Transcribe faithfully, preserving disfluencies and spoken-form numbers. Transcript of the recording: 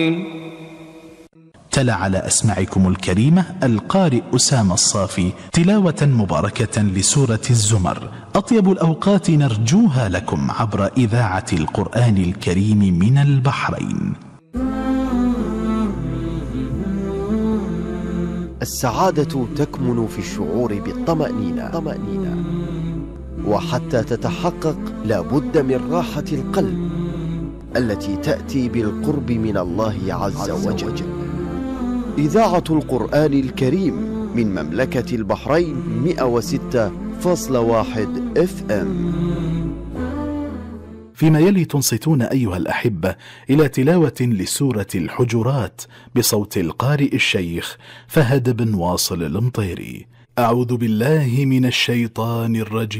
تلا على أسماعكم الكريمة القارئ أسامة الصافي تلاوة مباركة لسورة الزمر. أطيب الأوقات نرجوها لكم عبر إذاعة القرآن الكريم من البحرين. السعادة تكمن في الشعور بالطمأنينة، وحتى تتحقق لابد من راحة القلب التي تأتي بالقرب من الله عز وجل. إذاعة القرآن الكريم من مملكة البحرين مئة وستة فاصلة واحد اف ام. فيما يلي تنصتون أيها الأحبة إلى تلاوة لسورة الحجرات بصوت القارئ الشيخ فهد بن واصل المطيري. أعوذ بالله من الشيطان الرجيم.